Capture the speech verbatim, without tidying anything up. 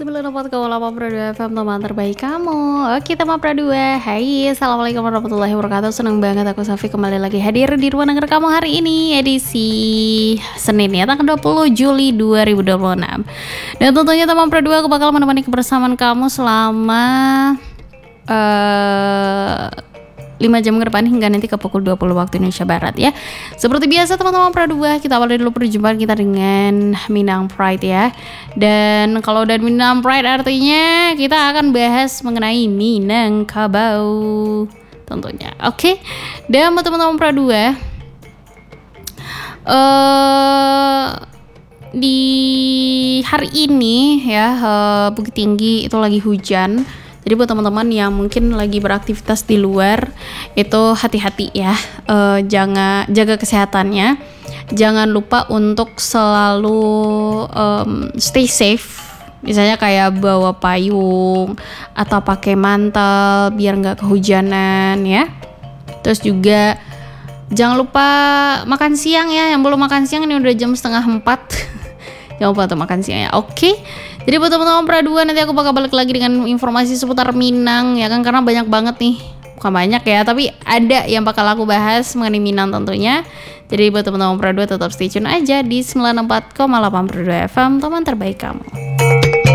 sembilan puluh empat koma delapan Pradua F M, teman terbaik kamu. Oke teman Pradua, hai, assalamualaikum warahmatullahi wabarakatuh. Senang banget aku Safi kembali lagi hadir di ruang denger kamu hari ini, edisi Senin ya, tanggal dua puluh Juli dua ribu dua puluh enam. Dan tentunya teman Pradua, aku bakal menemani kebersamaan kamu selama uh, lima jam ke depan hingga nanti ke pukul dua puluh waktu Indonesia Barat ya. Seperti biasa teman-teman Pradua, kita awali dulu perjumpaan kita dengan Minang Pride ya. Dan kalau dari Minang Pride artinya kita akan bahas mengenai Minangkabau tentunya. Oke. Dan buat teman-teman Pradua, uh, di hari ini ya, uh, Bukit Tinggi itu lagi hujan. Jadi buat teman-teman yang mungkin lagi beraktivitas di luar itu hati-hati ya, e, jangan jaga kesehatannya, jangan lupa untuk selalu um, stay safe. Misalnya kayak bawa payung atau pakai mantel biar nggak kehujanan ya. Terus juga jangan lupa makan siang ya, yang belum makan siang ini udah jam setengah empat. Jangan lupa untuk makan siang ya, oke? Okay? Jadi buat teman-teman Pradua, nanti aku bakal balik lagi dengan informasi seputar Minang ya kan, karena banyak banget nih, bukan banyak ya, tapi ada yang bakal aku bahas mengenai Minang tentunya. Jadi buat teman-teman Pradua tetap stay tune aja di sembilan puluh empat koma delapan Pradua F M, teman terbaik kamu.